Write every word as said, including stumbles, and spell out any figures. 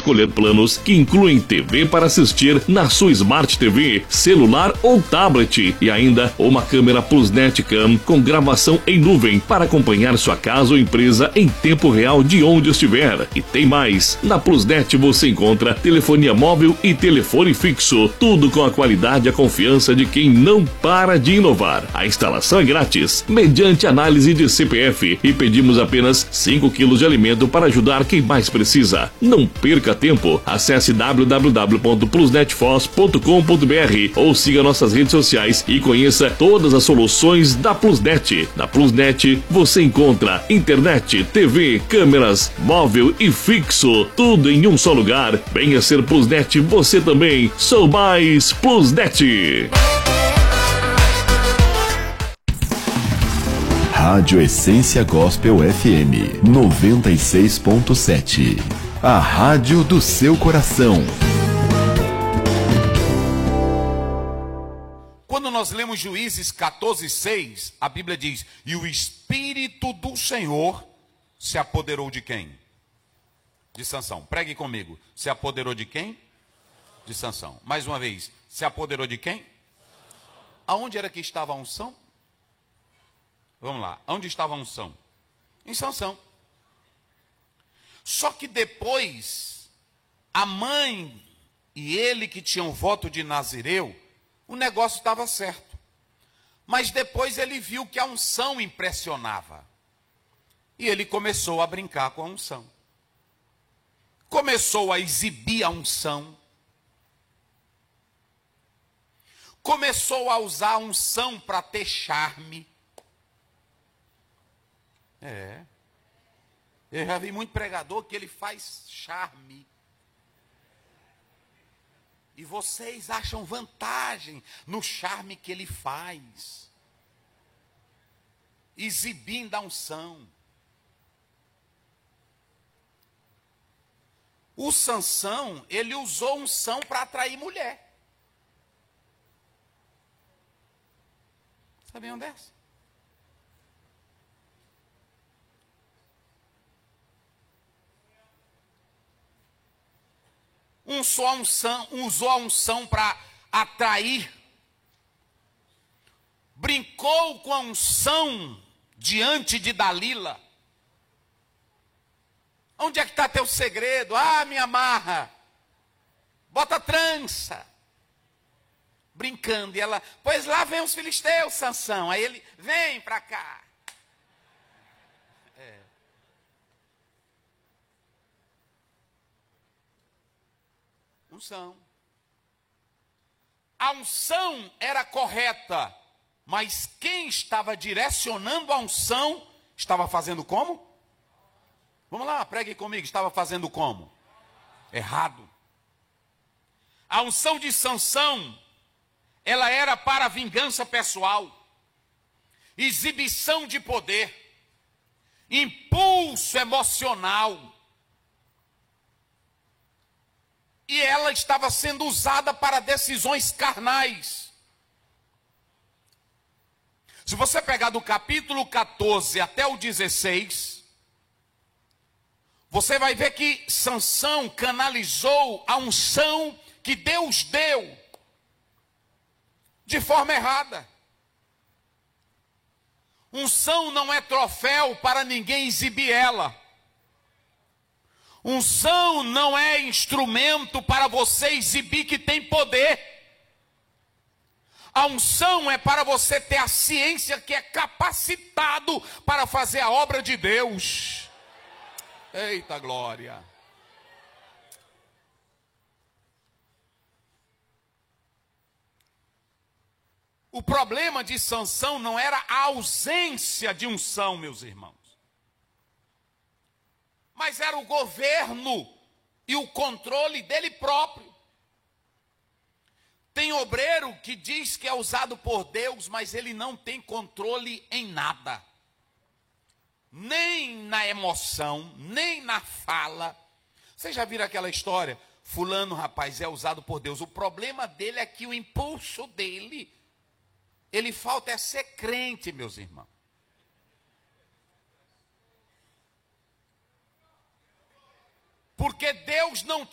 escolher planos que incluem T V para assistir na sua Smart T V, celular ou tablet e ainda uma câmera PlusNet Cam com gravação em nuvem para acompanhar sua casa ou empresa em tempo real de onde estiver. E tem mais, na PlusNet você encontra telefonia móvel e telefone fixo, tudo com a qualidade e a confiança de quem não para de inovar. A instalação é grátis, mediante análise de C P F e pedimos apenas cinco quilos de alimento para ajudar quem mais precisa. Não perca tempo, acesse w w w ponto plusnetfos ponto com ponto b r ou siga nossas redes sociais e conheça todas as soluções da PlusNet. Na PlusNet você encontra internet, T V, câmeras, móvel e fixo, tudo em um só lugar. Venha ser PlusNet você também. Sou mais PlusNet. Rádio Essência Gospel F M noventa e seis ponto sete. A rádio do seu coração. Quando nós lemos Juízes quatorze, seis, a Bíblia diz: e o Espírito do Senhor se apoderou de quem? De Sansão. Pregue comigo. Se apoderou de quem? De Sansão. Mais uma vez. Se apoderou de quem? Aonde era que estava a unção? Vamos lá. Onde estava a unção? Em Sansão. Só que depois, a mãe e ele que tinham voto de Nazireu, o negócio estava certo. Mas depois ele viu que a unção impressionava. E ele começou a brincar com a unção. Começou a exibir a unção. Começou a usar a unção para ter charme. É. Eu já vi muito pregador que ele faz charme. E vocês acham vantagem no charme que ele faz. Exibindo a unção. O Sansão, ele usou unção para atrair mulher. Sabiam dessa? Um só unção, usou a unção para atrair. Brincou com a unção diante de Dalila. Onde é que está teu segredo? Ah, me amarra. Bota trança. Brincando. E ela, pois lá vem os filisteus, Sansão. Aí ele, vem para cá. É. Unção. A unção era correta, mas quem estava direcionando a unção estava fazendo como? Vamos lá, pregue comigo, estava fazendo como? Errado. A unção de Sansão, ela era para vingança pessoal, exibição de poder, impulso emocional. E ela estava sendo usada para decisões carnais. Se você pegar do capítulo quatorze até o dezesseis, você vai ver que Sansão canalizou a unção que Deus deu de forma errada. Unção não é troféu para ninguém exibir ela. Unção não é instrumento para você exibir que tem poder. A unção é para você ter a ciência que é capacitado para fazer a obra de Deus. Eita glória! O problema de Sansão não era a ausência de unção, meus irmãos. Mas era o governo e o controle dele próprio. Tem obreiro que diz que é usado por Deus, mas ele não tem controle em nada. Nem na emoção, nem na fala. Vocês já viram aquela história? Fulano, rapaz, é usado por Deus. O problema dele é que o impulso dele, ele falta é ser crente, meus irmãos. Porque Deus não